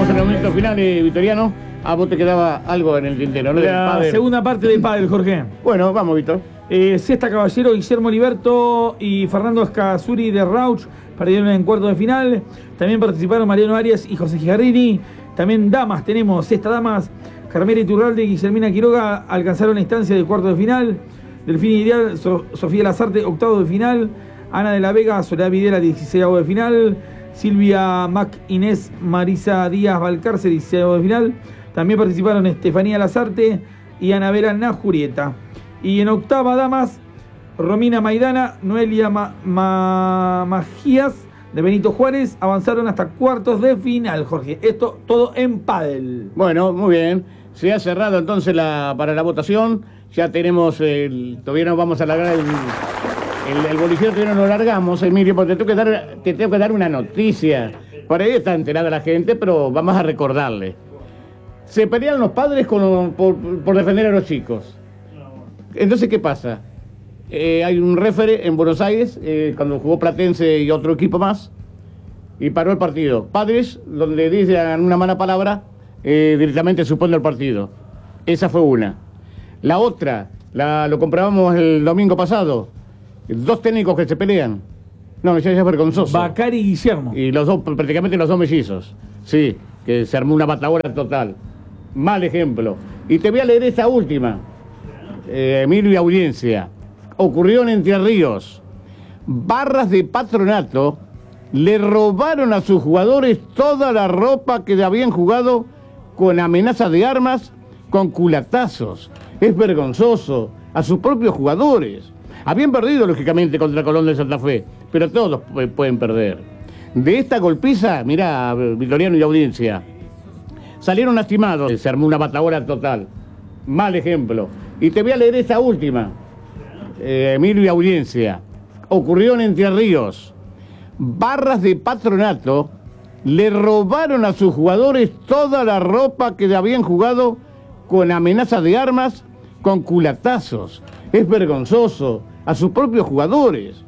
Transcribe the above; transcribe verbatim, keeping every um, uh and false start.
Estamos en el momento final, eh, Vitoriano. A vos te quedaba algo en el tintero, ¿no? La segunda parte del pádel, Jorge. Bueno, vamos, Víctor. Eh, Cesta Caballero, Guillermo Liberto y Fernando Escazuri de Rauch perdieron en cuartos de final. También participaron Mariano Arias y José Gigarrini. También damas, tenemos Cesta Damas, Carmela Iturralde y Guillermina Quiroga alcanzaron la instancia de cuartos de final. Delfín Ideal, so Sofía Lazarte, octavo de final. Ana de la Vega, Soledad Videla, dieciséisavo de final. Silvia Mac Inés Marisa Díaz Valcarce, dieciséisavo de final. También participaron Estefanía Lazarte y Anabela Najurieta. Y en octava damas, Romina Maidana, Noelia Ma Ma Magías de Benito Juárez avanzaron hasta cuartos de final, Jorge. Esto todo en pádel. Bueno, muy bien. Se ha cerrado entonces la, para la votación. Ya tenemos el... Todavía no vamos a largar el... El, el bolillero todavía no lo largamos, Emilio, porque te tengo que dar, te tengo que dar una noticia. Por ahí está enterada la gente, pero vamos a recordarle. Se pelean los padres con, por, por defender a los chicos. Entonces, ¿qué pasa? Eh, hay un referee en Buenos Aires, eh, cuando jugó Platense y otro equipo más, y paró el partido. Padres, donde dicen una mala palabra, eh, directamente suspende el partido. Esa fue una. La otra, la, lo comprobamos el domingo pasado. Dos técnicos que se pelean. No, ya es vergonzoso. Bacari y Guillermo. Y los dos, prácticamente los dos mellizos. Sí, que se armó una batadora total. Mal ejemplo. Y te voy a leer esta última. Eh, Emilio y audiencia. Ocurrió en Entre Ríos. Barras de Patronato le robaron a sus jugadores toda la ropa que habían jugado con amenazas de armas, con culatazos. Es vergonzoso. A sus propios jugadores. Habían perdido, lógicamente, contra Colón de Santa Fe, pero todos pueden perder. De esta golpiza, mirá, Vitoriano y audiencia, salieron lastimados, se armó una batadora total. Mal ejemplo. Y te voy a leer esta última, eh, Emilio y audiencia. Ocurrió en Entre Ríos. Barras de Patronato le robaron a sus jugadores toda la ropa que habían jugado con amenazas de armas, con culatazos. Es vergonzoso. A sus propios jugadores.